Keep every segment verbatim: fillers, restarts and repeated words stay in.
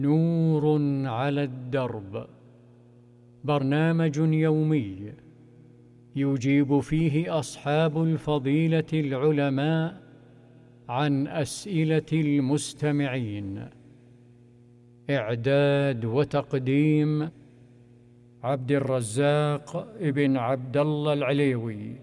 نور على الدرب، برنامج يومي يجيب فيه أصحاب الفضيلة العلماء عن أسئلة المستمعين. إعداد وتقديم عبد الرزاق ابن عبد الله العليوي.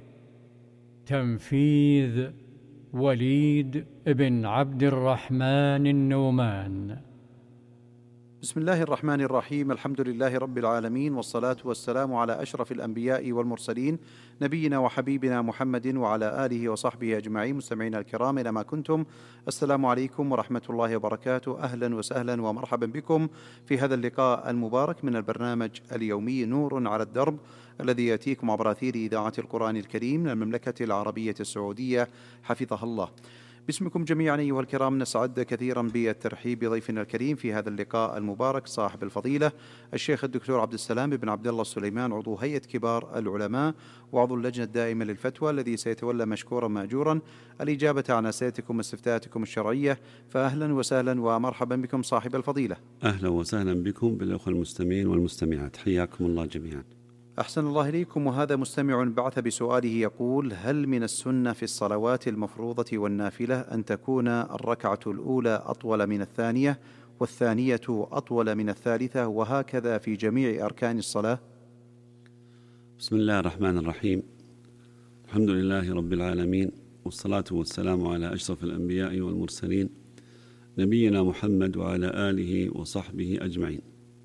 تنفيذ وليد بن عبد الرحمن النومان. بسم الله الرحمن الرحيم. الحمد لله رب العالمين، والصلاة والسلام على أشرف الأنبياء والمرسلين، نبينا وحبيبنا محمد وعلى آله وصحبه أجمعين. مستمعينا الكرام إلى ما كنتم، السلام عليكم ورحمة الله وبركاته. أهلا وسهلا ومرحبا بكم في هذا اللقاء المبارك من البرنامج اليومي نور على الدرب، الذي يأتيكم عبر أثير إذاعة القرآن الكريم من المملكة العربية السعودية حفظها الله. باسمكم جميعا أيها الكرام، نسعد كثيرا بالترحيب بضيفنا الكريم في هذا اللقاء المبارك، صاحب الفضيلة الشيخ الدكتور عبد السلام بن عبد الله السليمان، عضو هيئة كبار العلماء وعضو اللجنة الدائمة للفتوى، الذي سيتولى مشكورا مأجورا الإجابة عن أسئلتكم واستفتاءاتكم الشرعية. فأهلا وسهلا ومرحبا بكم صاحب الفضيلة. أهلا وسهلا بكم بالأخوة المستمعين والمستمعات، حياكم الله جميعا. أحسن الله إليكم. وهذا مستمع بعث بسؤاله يقول: هل من السنة في الصلوات المفروضة والنافلة أن تكون الركعة الأولى أطول من الثانية والثانية أطول من الثالثة، وهكذا في جميع أركان الصلاة؟ بسم الله الرحمن الرحيم. الحمد لله رب العالمين، والصلاة والسلام على أشرف الأنبياء والمرسلين، نبينا محمد وعلى آله وصحبه أجمعين.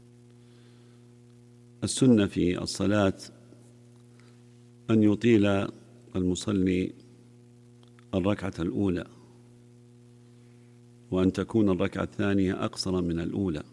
السنة في الصلاة أن يطيل المصلي الركعة الأولى، وأن تكون الركعة الثانية أقصر من الأولى،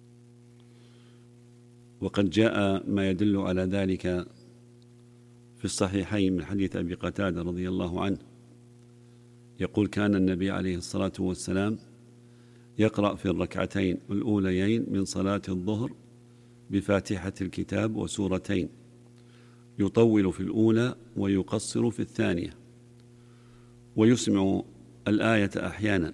وقد جاء ما يدل على ذلك في الصحيحين من حديث أبي قتادة رضي الله عنه، يقول: كان النبي عليه الصلاة والسلام يقرأ في الركعتين الأوليين من صلاة الظهر بفاتحة الكتاب وسورتين، يطول في الأولى ويقصر في الثانية، ويسمع الآية أحيانا.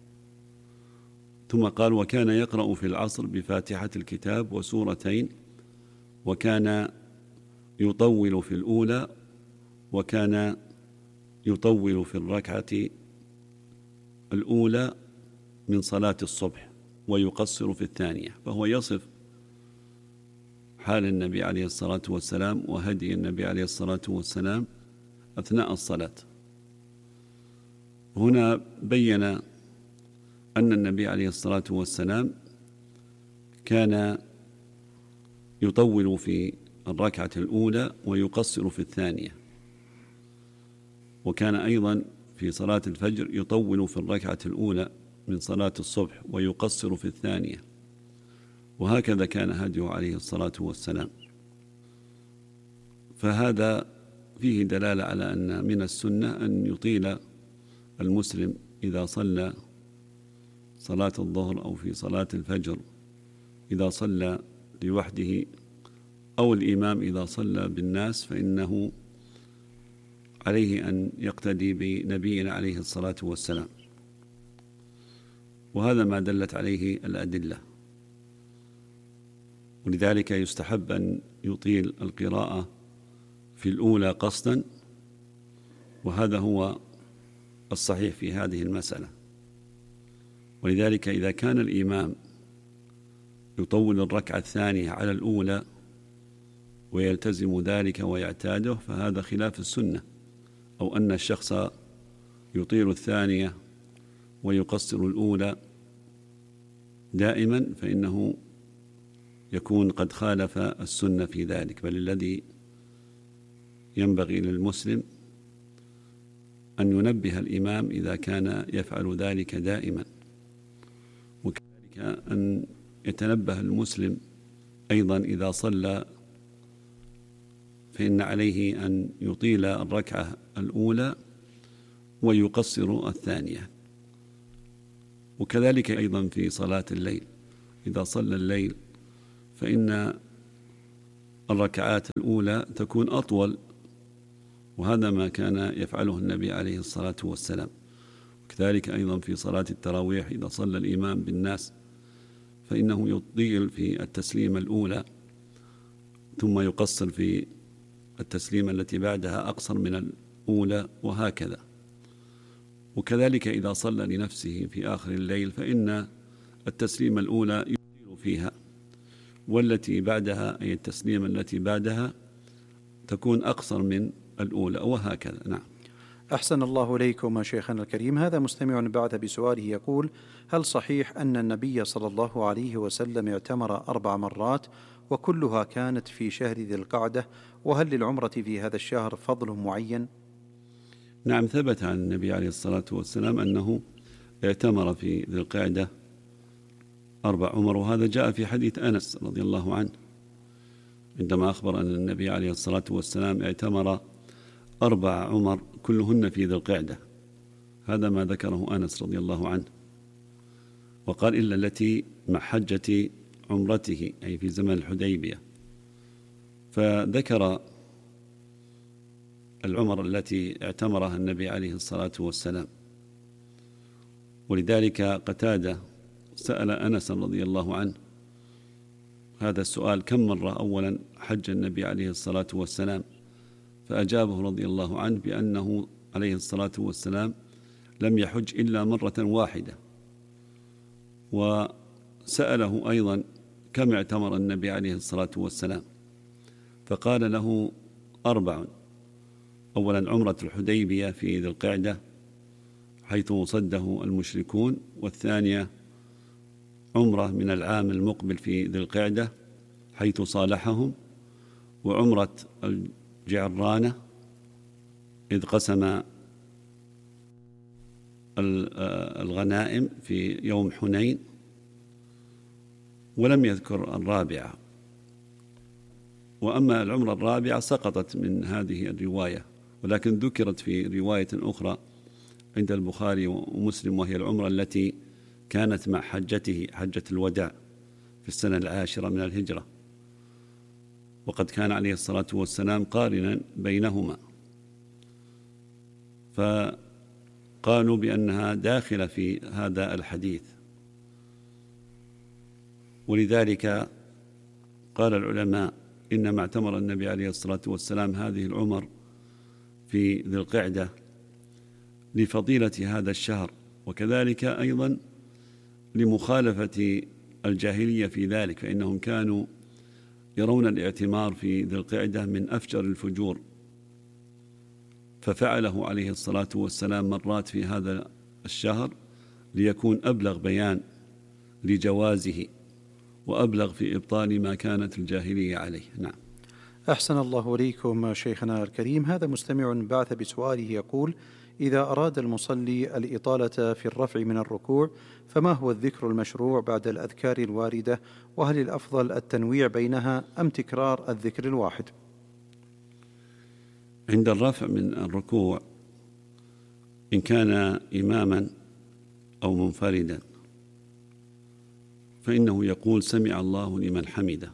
ثم قال: وكان يقرأ في العصر بفاتحة الكتاب وسورتين، وكان يطول في الأولى وكان يطول في الركعة الأولى من صلاة الصبح ويقصر في الثانية. فهو يصف حال النبي عليه الصلاة والسلام وهدي النبي عليه الصلاة والسلام أثناء الصلاة. هنا بين أن النبي عليه الصلاة والسلام كان يطول في الركعة الأولى ويقصر في الثانية، وكان أيضا في صلاة الفجر يطول في الركعة الأولى من صلاة الصبح ويقصر في الثانية، وهكذا كان هديه عليه الصلاة والسلام. فهذا فيه دلالة على أن من السنة أن يطيل المسلم إذا صلى صلاة الظهر أو في صلاة الفجر، إذا صلى لوحده أو الإمام إذا صلى بالناس، فإنه عليه أن يقتدي بنبينا عليه الصلاة والسلام، وهذا ما دلت عليه الأدلة. ولذلك يستحب أن يطيل القراءة في الأولى قصدا، وهذا هو الصحيح في هذه المسألة. ولذلك إذا كان الإمام يطول الركعة الثانية على الأولى ويلتزم ذلك ويعتاده، فهذا خلاف السنة. أو أن الشخص يطيل الثانية ويقصر الأولى دائما، فإنه يكون قد خالف السنة في ذلك. بل الذي ينبغي للمسلم أن ينبه الإمام إذا كان يفعل ذلك دائما، وكذلك أن يتنبه المسلم أيضا إذا صلى، فإن عليه أن يطيل الركعة الأولى ويقصر الثانية. وكذلك أيضا في صلاة الليل، إذا صلى الليل فإن الركعات الأولى تكون أطول، وهذا ما كان يفعله النبي عليه الصلاة والسلام. وكذلك أيضا في صلاة التراويح إذا صلى الإمام بالناس فإنه يطيل في التسليمة الأولى ثم يقصر في التسليمة التي بعدها أقصر من الأولى وهكذا. وكذلك إذا صلى لنفسه في آخر الليل فإن التسليمة الأولى يطيل فيها، والتي بعدها أي التسليمة التي بعدها تكون أقصر من الأولى وهكذا. نعم. أحسن الله إليكم شيخنا الكريم. هذا مستمع بعث بسؤاله يقول: هل صحيح أن النبي صلى الله عليه وسلم اعتمر أربع مرات وكلها كانت في شهر ذي القعدة؟ وهل للعمرة في هذا الشهر فضل معين؟ نعم، ثبت عن النبي عليه الصلاة والسلام أنه اعتمر في ذي القعدة أربع عمر، وهذا جاء في حديث أنس رضي الله عنه عندما أخبر أن النبي عليه الصلاة والسلام اعتمر أربع عمر كلهن في ذي القعدة. هذا ما ذكره أنس رضي الله عنه، وقال إلا التي مع حجة عمرته أي في زمن الحديبية. فذكر العمر التي اعتمرها النبي عليه الصلاة والسلام. ولذلك قتادة سأل أنس رضي الله عنه هذا السؤال: كم مرة أولا حج النبي عليه الصلاة والسلام؟ فأجابه رضي الله عنه بأنه عليه الصلاة والسلام لم يحج إلا مرة واحدة. وسأله أيضا: كم اعتمر النبي عليه الصلاة والسلام؟ فقال له: أربع. أولا عمرة الحديبية في ذي القعدة حيث صده المشركون، والثانية عمرة من العام المقبل في ذي القعدة حيث صالحهم، وعمرة الجعرانة إذ قسم الغنائم في يوم حنين، ولم يذكر الرابعة. وأما العمرة الرابعة سقطت من هذه الرواية، ولكن ذكرت في رواية أخرى عند البخاري ومسلم، وهي العمرة التي كانت مع حجته حجة الوداع في السنة العاشرة من الهجرة، وقد كان عليه الصلاة والسلام قارنا بينهما، فقالوا بأنها داخلة في هذا الحديث. ولذلك قال العلماء: إنما اعتمر النبي عليه الصلاة والسلام هذه العمر في ذي القعدة لفضيلة هذا الشهر، وكذلك أيضا لمخالفة الجاهلية في ذلك، فإنهم كانوا يرون الاعتمار في ذي القعدة من أفجر الفجور، ففعله عليه الصلاة والسلام مرات في هذا الشهر ليكون أبلغ بيان لجوازه وأبلغ في إبطال ما كانت الجاهلية عليه. نعم. أحسن الله إليكم شيخنا الكريم. هذا مستمع بعث بسؤاله يقول: إذا أراد المصلي الإطالة في الرفع من الركوع فما هو الذكر المشروع بعد الأذكار الواردة؟ وهل الأفضل التنويع بينها أم تكرار الذكر الواحد؟ عند الرفع من الركوع إن كان إماما أو منفردا فإنه يقول: سمع الله لمن حمده،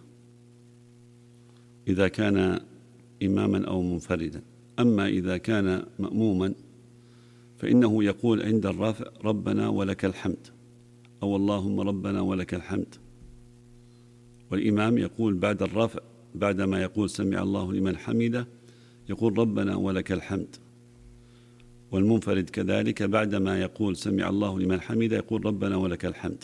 إذا كان إماما أو منفردا. أما إذا كان مأموما فإنه يقول عند الرفع: ربنا ولك الحمد، أو اللهم ربنا ولك الحمد. والإمام يقول بعد الرفع بعدما يقول سمع الله لمن حمده يقول: ربنا ولك الحمد. والمنفرد كذلك بعدما يقول سمع الله لمن حمده يقول: ربنا ولك الحمد.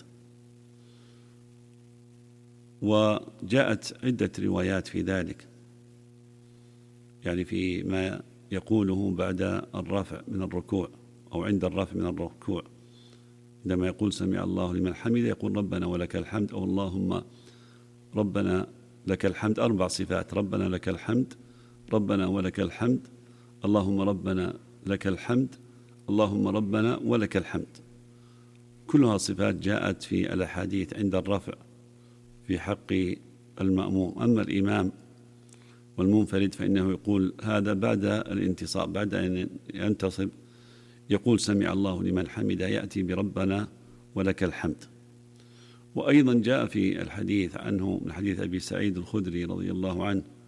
وجاءت عدة روايات في ذلك، يعني في ما يقوله بعد الرفع من الركوع أو عند الرفع من الركوع، عندما يقول سمع الله لمن حمده يقول: ربنا ولك الحمد، أو اللهم ربنا لك الحمد. أربع صفات: ربنا لك الحمد، ربنا ولك الحمد، اللهم ربنا لك الحمد، اللهم ربنا ولك الحمد. كلها صفات جاءت في الأحاديث عند الرفع في حق المأموم. أما الإمام والمنفرد فإنه يقول هذا بعد الانتصاب، بعد أن ينتصب يقول سمع الله لمن حمده، يأتي بربنا ولك الحمد. وأيضا جاء في الحديث عنه من حديث أبي سعيد الخدري رضي الله عنه